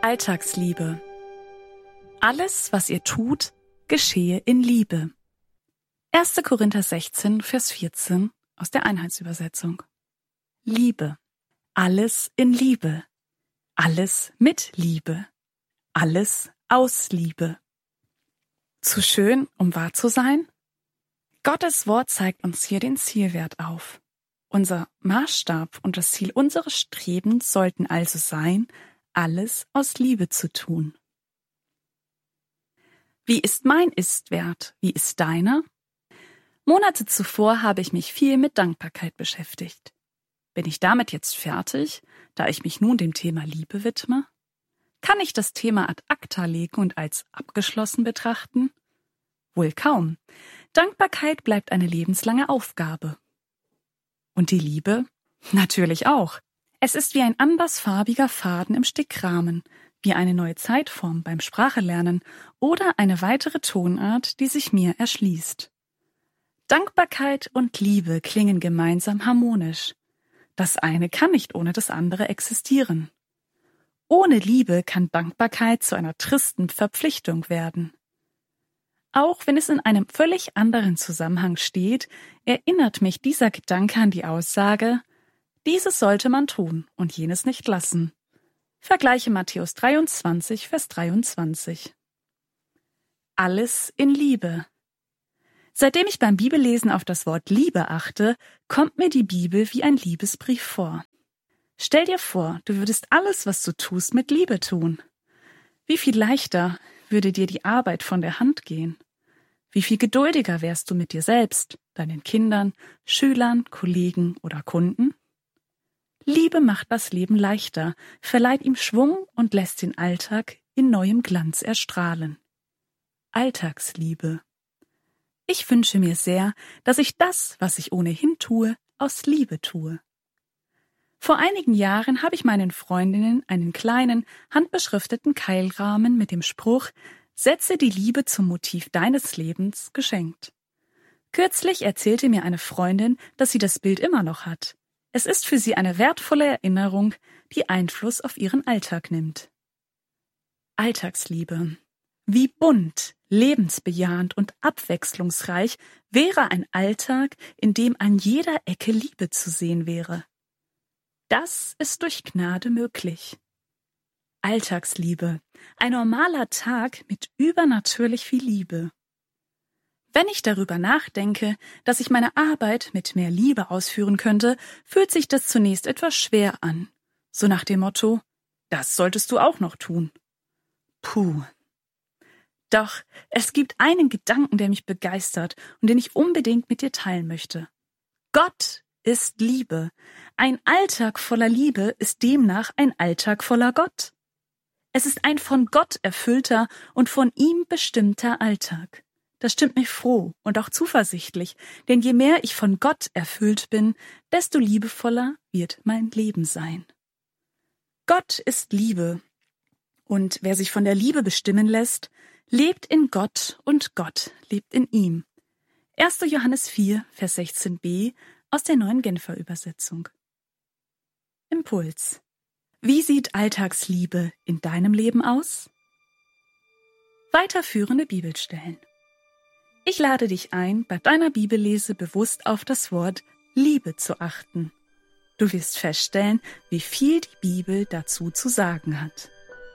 Alltagsliebe. Alles, was ihr tut, geschehe in Liebe. 1. Korinther 16, Vers 14 aus der Einheitsübersetzung. Liebe. Alles in Liebe. Alles mit Liebe. Alles aus Liebe. Zu schön, um wahr zu sein? Gottes Wort zeigt uns hier den Zielwert auf. Unser Maßstab und das Ziel unseres Strebens sollten also sein, alles aus Liebe zu tun. Wie ist mein Ist-Wert? Wie ist deiner? Monate zuvor habe ich mich viel mit Dankbarkeit beschäftigt. Bin ich damit jetzt fertig, da ich mich nun dem Thema Liebe widme? Kann ich das Thema ad acta legen und als abgeschlossen betrachten? Wohl kaum. Dankbarkeit bleibt eine lebenslange Aufgabe. Und die Liebe? Natürlich auch. Es ist wie ein andersfarbiger Faden im Stickrahmen, wie eine neue Zeitform beim Sprachelernen oder eine weitere Tonart, die sich mir erschließt. Dankbarkeit und Liebe klingen gemeinsam harmonisch. Das eine kann nicht ohne das andere existieren. Ohne Liebe kann Dankbarkeit zu einer tristen Verpflichtung werden. Auch wenn es in einem völlig anderen Zusammenhang steht, erinnert mich dieser Gedanke an die Aussage: Dieses sollte man tun und jenes nicht lassen. Vergleiche Matthäus 23, Vers 23. Alles in Liebe. Seitdem ich beim Bibellesen auf das Wort Liebe achte, kommt mir die Bibel wie ein Liebesbrief vor. Stell dir vor, du würdest alles, was du tust, mit Liebe tun. Wie viel leichter würde dir die Arbeit von der Hand gehen? Wie viel geduldiger wärst du mit dir selbst, deinen Kindern, Schülern, Kollegen oder Kunden? Liebe macht das Leben leichter, verleiht ihm Schwung und lässt den Alltag in neuem Glanz erstrahlen. Alltagsliebe. Ich wünsche mir sehr, dass ich das, was ich ohnehin tue, aus Liebe tue. Vor einigen Jahren habe ich meinen Freundinnen einen kleinen, handbeschrifteten Keilrahmen mit dem Spruch »Setze die Liebe zum Motiv deines Lebens« geschenkt. Kürzlich erzählte mir eine Freundin, dass sie das Bild immer noch hat. Es ist für sie eine wertvolle Erinnerung, die Einfluss auf ihren Alltag nimmt. Alltagsliebe. Wie bunt, lebensbejahend und abwechslungsreich wäre ein Alltag, in dem an jeder Ecke Liebe zu sehen wäre. Das ist durch Gnade möglich. Alltagsliebe. Ein normaler Tag mit übernatürlich viel Liebe. Wenn ich darüber nachdenke, dass ich meine Arbeit mit mehr Liebe ausführen könnte, fühlt sich das zunächst etwas schwer an. So nach dem Motto, das solltest du auch noch tun. Puh. Doch es gibt einen Gedanken, der mich begeistert und den ich unbedingt mit dir teilen möchte. Gott ist Liebe. Ein Alltag voller Liebe ist demnach ein Alltag voller Gott. Es ist ein von Gott erfüllter und von ihm bestimmter Alltag. Das stimmt mich froh und auch zuversichtlich, denn je mehr ich von Gott erfüllt bin, desto liebevoller wird mein Leben sein. Gott ist Liebe, und wer sich von der Liebe bestimmen lässt, lebt in Gott und Gott lebt in ihm. 1. Johannes 4, Vers 16b aus der Neuen Genfer Übersetzung. Impuls. Wie sieht Alltagsliebe in deinem Leben aus? Weiterführende Bibelstellen. Ich lade dich ein, bei deiner Bibellese bewusst auf das Wort Liebe zu achten. Du wirst feststellen, wie viel die Bibel dazu zu sagen hat.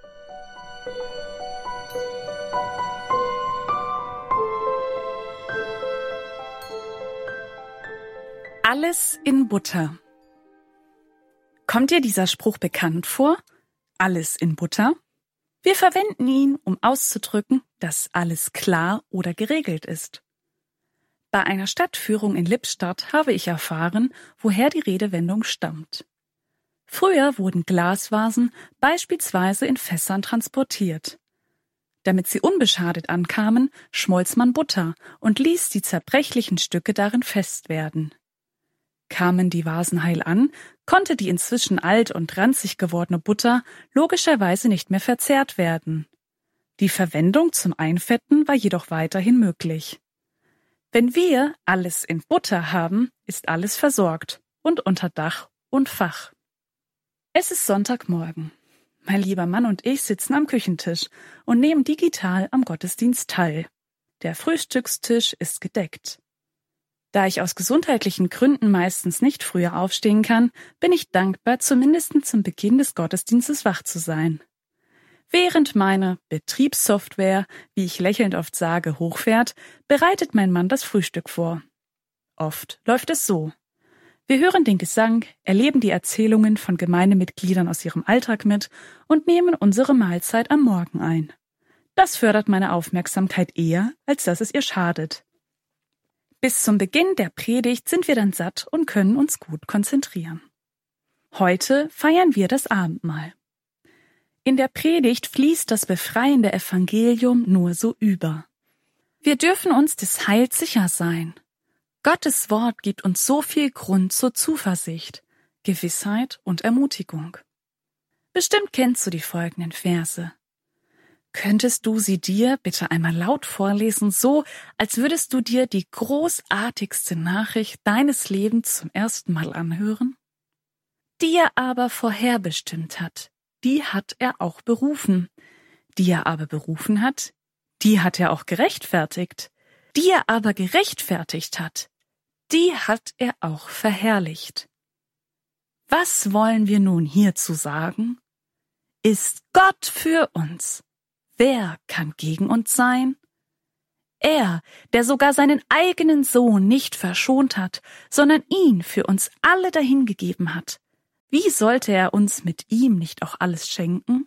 Alles in Butter. Kommt dir dieser Spruch bekannt vor? Alles in Butter? Wir verwenden ihn, um auszudrücken, dass alles klar oder geregelt ist. Bei einer Stadtführung in Lippstadt habe ich erfahren, woher die Redewendung stammt. Früher wurden Glasvasen beispielsweise in Fässern transportiert. Damit sie unbeschadet ankamen, schmolz man Butter und ließ die zerbrechlichen Stücke darin fest werden. Kamen die Vasen heil an, konnte die inzwischen alt und ranzig gewordene Butter logischerweise nicht mehr verzehrt werden. Die Verwendung zum Einfetten war jedoch weiterhin möglich. Wenn wir alles in Butter haben, ist alles versorgt und unter Dach und Fach. Es ist Sonntagmorgen. Mein lieber Mann und ich sitzen am Küchentisch und nehmen digital am Gottesdienst teil. Der Frühstückstisch ist gedeckt. Da ich aus gesundheitlichen Gründen meistens nicht früher aufstehen kann, bin ich dankbar, zumindest zum Beginn des Gottesdienstes wach zu sein. Während meine Betriebssoftware, wie ich lächelnd oft sage, hochfährt, bereitet mein Mann das Frühstück vor. Oft läuft es so. Wir hören den Gesang, erleben die Erzählungen von Gemeindemitgliedern aus ihrem Alltag mit und nehmen unsere Mahlzeit am Morgen ein. Das fördert meine Aufmerksamkeit eher, als dass es ihr schadet. Bis zum Beginn der Predigt sind wir dann satt und können uns gut konzentrieren. Heute feiern wir das Abendmahl. In der Predigt fließt das befreiende Evangelium nur so über. Wir dürfen uns des Heils sicher sein. Gottes Wort gibt uns so viel Grund zur Zuversicht, Gewissheit und Ermutigung. Bestimmt kennst du die folgenden Verse. Könntest du sie dir bitte einmal laut vorlesen, so als würdest du dir die großartigste Nachricht deines Lebens zum ersten Mal anhören? Die er aber vorherbestimmt hat, die hat er auch berufen. Die er aber berufen hat, die hat er auch gerechtfertigt. Die er aber gerechtfertigt hat, die hat er auch verherrlicht. Was wollen wir nun hierzu sagen? Ist Gott für uns? Wer kann gegen uns sein? Er, der sogar seinen eigenen Sohn nicht verschont hat, sondern ihn für uns alle dahingegeben hat. Wie sollte er uns mit ihm nicht auch alles schenken?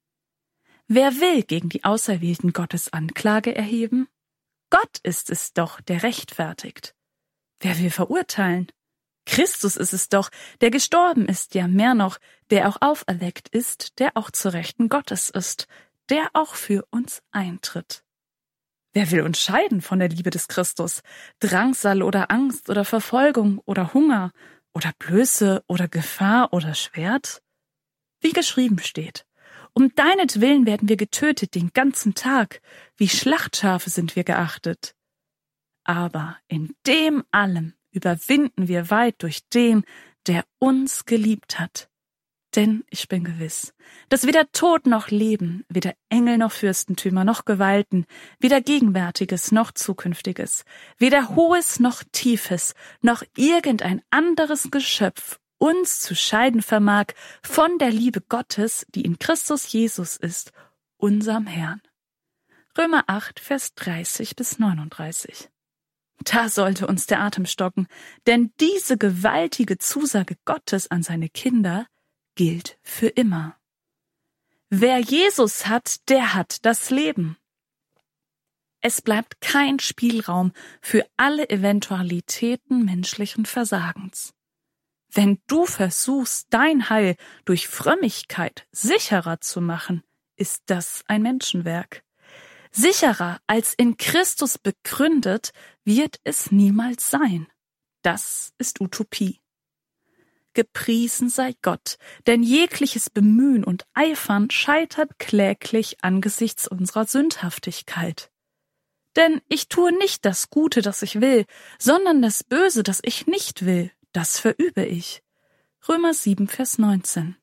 Wer will gegen die Auserwählten Gottes Anklage erheben? Gott ist es doch, der rechtfertigt. Wer will verurteilen? Christus ist es doch, der gestorben ist, ja mehr noch, der auch auferweckt ist, der auch zur Rechten Gottes ist, der auch für uns eintritt. Wer will uns scheiden von der Liebe des Christus? Drangsal oder Angst oder Verfolgung oder Hunger oder Blöße oder Gefahr oder Schwert? Wie geschrieben steht, um deinetwillen werden wir getötet den ganzen Tag, wie Schlachtschafe sind wir geachtet. Aber in dem allem überwinden wir weit durch den, der uns geliebt hat. Denn ich bin gewiss, dass weder Tod noch Leben, weder Engel noch Fürstentümer noch Gewalten, weder Gegenwärtiges noch Zukünftiges, weder Hohes noch Tiefes, noch irgendein anderes Geschöpf uns zu scheiden vermag von der Liebe Gottes, die in Christus Jesus ist, unserem Herrn. Römer 8, Vers 30 bis 39. Da sollte uns der Atem stocken, denn diese gewaltige Zusage Gottes an seine Kinder gilt für immer. Wer Jesus hat, der hat das Leben. Es bleibt kein Spielraum für alle Eventualitäten menschlichen Versagens. Wenn du versuchst, dein Heil durch Frömmigkeit sicherer zu machen, ist das ein Menschenwerk. Sicherer als in Christus begründet wird es niemals sein. Das ist Utopie. Gepriesen sei Gott, denn jegliches Bemühen und Eifern scheitert kläglich angesichts unserer Sündhaftigkeit. Denn ich tue nicht das Gute, das ich will, sondern das Böse, das ich nicht will, das verübe ich. Römer 7, Vers 19.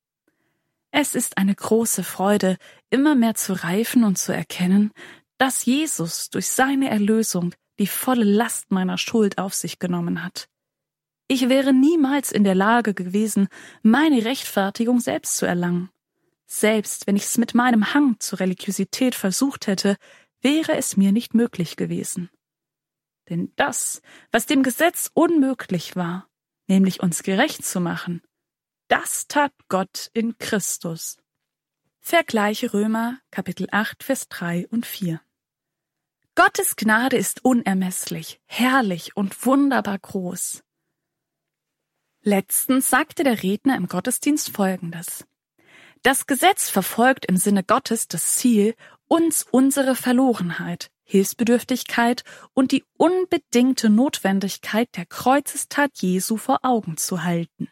Es ist eine große Freude, immer mehr zu reifen und zu erkennen, dass Jesus durch seine Erlösung die volle Last meiner Schuld auf sich genommen hat. Ich wäre niemals in der Lage gewesen, meine Rechtfertigung selbst zu erlangen. Selbst wenn ich es mit meinem Hang zur Religiosität versucht hätte, wäre es mir nicht möglich gewesen. Denn das, was dem Gesetz unmöglich war, nämlich uns gerecht zu machen, das tat Gott in Christus. Vergleiche Römer, Kapitel 8, Vers 3 und 4. Gottes Gnade ist unermesslich, herrlich und wunderbar groß. Letztens sagte der Redner im Gottesdienst Folgendes. Das Gesetz verfolgt im Sinne Gottes das Ziel, uns unsere Verlorenheit, Hilfsbedürftigkeit und die unbedingte Notwendigkeit der Kreuzestat Jesu vor Augen zu halten.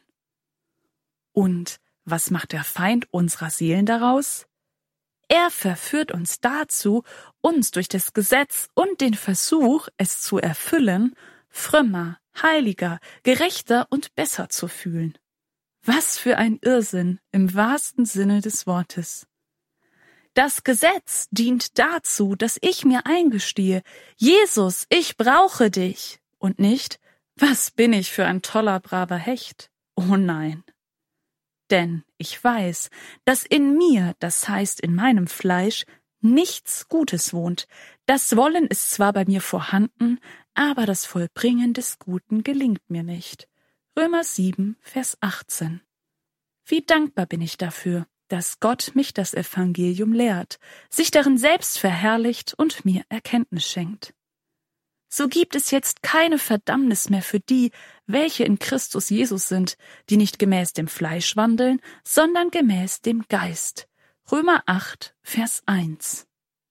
Und was macht der Feind unserer Seelen daraus? Er verführt uns dazu, uns durch das Gesetz und den Versuch, es zu erfüllen, frömmer, heiliger, gerechter und besser zu fühlen. Was für ein Irrsinn im wahrsten Sinne des Wortes. Das Gesetz dient dazu, dass ich mir eingestehe, Jesus, ich brauche dich. Und nicht, was bin ich für ein toller, braver Hecht? Oh nein. Denn ich weiß, dass in mir, das heißt in meinem Fleisch, nichts Gutes wohnt. Das Wollen ist zwar bei mir vorhanden, aber das Vollbringen des Guten gelingt mir nicht. Römer 7, Vers 18. Wie dankbar bin ich dafür, dass Gott mich das Evangelium lehrt, sich darin selbst verherrlicht und mir Erkenntnis schenkt. So gibt es jetzt keine Verdammnis mehr für die, welche in Christus Jesus sind, die nicht gemäß dem Fleisch wandeln, sondern gemäß dem Geist. Römer 8, Vers 1.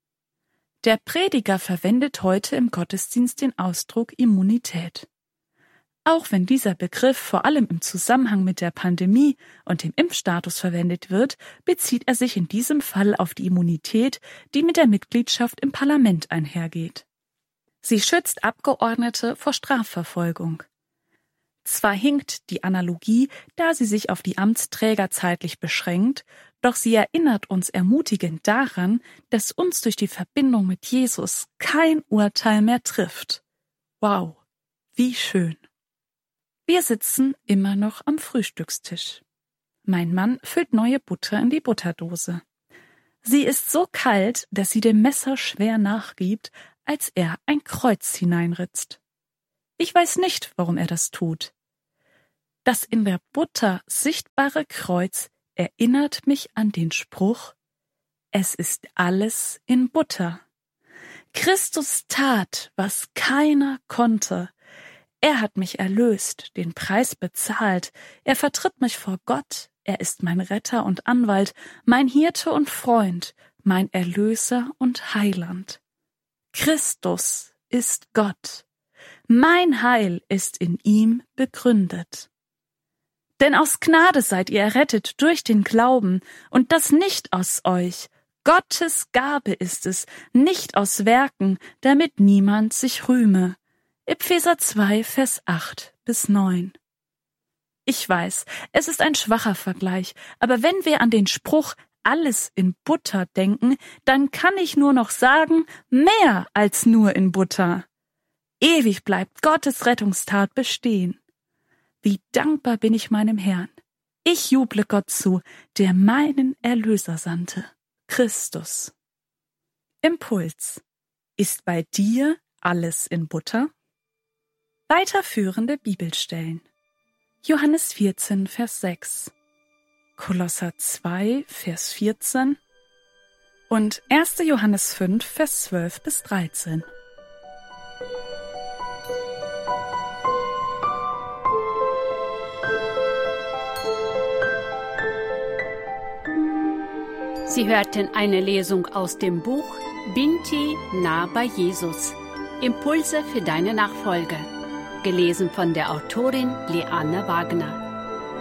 Der Prediger verwendet heute im Gottesdienst den Ausdruck Immunität. Auch wenn dieser Begriff vor allem im Zusammenhang mit der Pandemie und dem Impfstatus verwendet wird, bezieht er sich in diesem Fall auf die Immunität, die mit der Mitgliedschaft im Parlament einhergeht. Sie schützt Abgeordnete vor Strafverfolgung. Zwar hinkt die Analogie, da sie sich auf die Amtsträger zeitlich beschränkt, doch sie erinnert uns ermutigend daran, dass uns durch die Verbindung mit Jesus kein Urteil mehr trifft. Wow, wie schön! Wir sitzen immer noch am Frühstückstisch. Mein Mann füllt neue Butter in die Butterdose. Sie ist so kalt, dass sie dem Messer schwer nachgibt, als er ein Kreuz hineinritzt. Ich weiß nicht, warum er das tut. Das in der Butter sichtbare Kreuz erinnert mich an den Spruch: Es ist alles in Butter. Christus tat, was keiner konnte. Er hat mich erlöst, den Preis bezahlt. Er vertritt mich vor Gott. Er ist mein Retter und Anwalt, mein Hirte und Freund, mein Erlöser und Heiland. Christus ist Gott. Mein Heil ist in ihm begründet. Denn aus Gnade seid ihr errettet durch den Glauben, und das nicht aus euch. Gottes Gabe ist es, nicht aus Werken, damit niemand sich rühme. Epheser 2, Vers 8 bis 9. Ich weiß, es ist ein schwacher Vergleich, aber wenn wir an den Spruch alles in Butter denken, dann kann ich nur noch sagen, mehr als nur in Butter. Ewig bleibt Gottes Rettungstat bestehen. Wie dankbar bin ich meinem Herrn. Ich juble Gott zu, der meinen Erlöser sandte, Christus. Impuls. Ist bei dir alles in Butter? Weiterführende Bibelstellen. Johannes 14, Vers 6. Kolosser 2, Vers 14 und 1. Johannes 5, Vers 12 bis 13. Sie hörten eine Lesung aus dem Buch Binti nah bei Jesus. Impulse für deine Nachfolge. Gelesen von der Autorin Leanne Wagner.